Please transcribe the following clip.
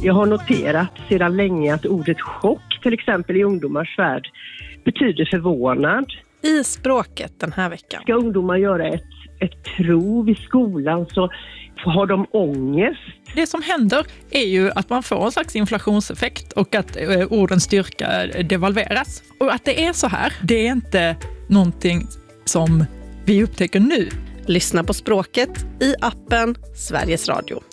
Jag har noterat sedan länge att ordet chock, till exempel i ungdomars värld, betyder förvånad. I språket den här veckan. Ska ungdomar göra ett prov i skolan så har de ångest. Det som händer är ju att man får en slags inflationseffekt och att ordens styrka devalveras. Och att det är så här, det är inte någonting som vi upptäcker nu. Lyssna på språket i appen Sveriges Radio.